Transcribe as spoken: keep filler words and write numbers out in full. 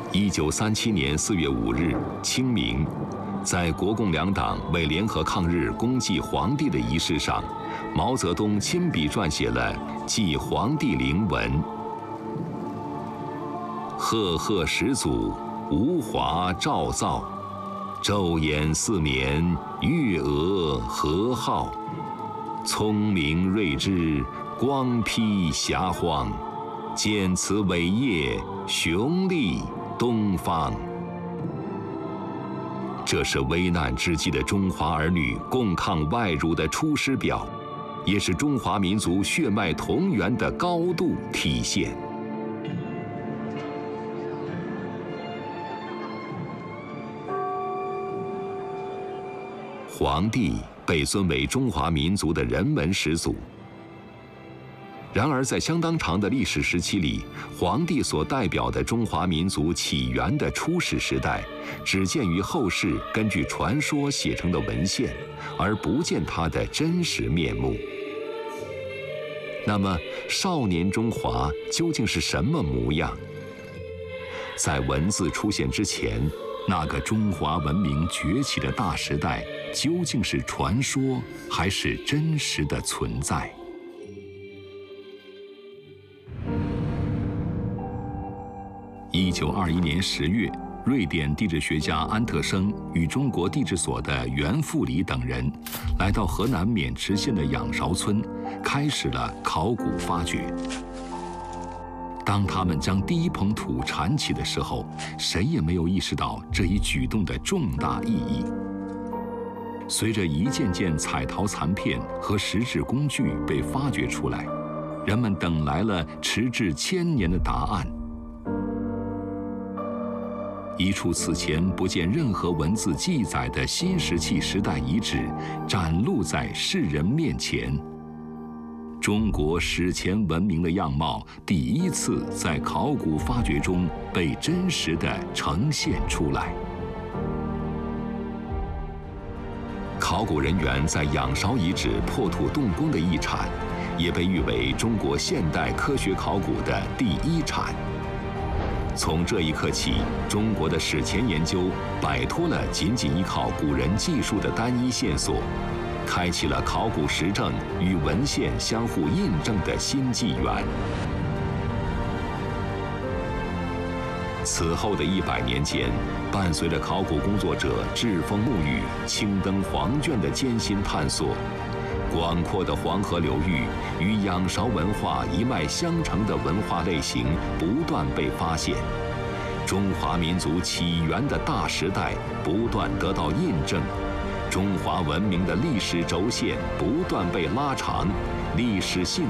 一九三七年四月五日，清明，在国共两党为联合抗日公祭皇帝的仪式上，毛泽东亲笔撰写了《祭皇帝陵文》：赫赫始祖，无华照造，昼掩四眠，月娥和好。聪明睿智，光披霞荒，见此伟业，雄立东方。这是危难之际的中华儿女共抗外辱的出师表，也是中华民族血脉同源的高度体现。皇帝被尊为中华民族的人文始祖。然而，在相当长的历史时期里，皇帝所代表的中华民族起源的初始时代，只见于后世根据传说写成的文献，而不见他的真实面目。那么，少年中华究竟是什么模样？在文字出现之前，那个中华文明崛起的大时代，究竟是传说还是真实的存在？一九二一年十月，瑞典地质学家安特生与中国地质所的袁复礼等人，来到河南渑池县的仰韶村，开始了考古发掘。当他们将第一捧土铲起的时候，谁也没有意识到这一举动的重大意义。随着一件件彩陶残片和石质工具被发掘出来，人们等来了迟至千年的答案。一处此前不见任何文字记载的新石器时代遗址，展露在世人面前。中国史前文明的样貌第一次在考古发掘中被真实地呈现出来。考古人员在仰韶遗址破土动工的一铲，也被誉为中国现代科学考古的第一铲。从这一刻起，中国的史前研究摆脱了仅仅依靠古人技术的单一线索，开启了考古实证与文献相互印证的新纪元。此后的一百年间，伴随着考古工作者栉风沐雨、青灯黄卷的艰辛探索，广阔的黄河流域与仰韶文化一脉相承的文化类型不断被发现，中华民族起源的大时代不断得到印证，中华文明的历史轴线不断被拉长，历史性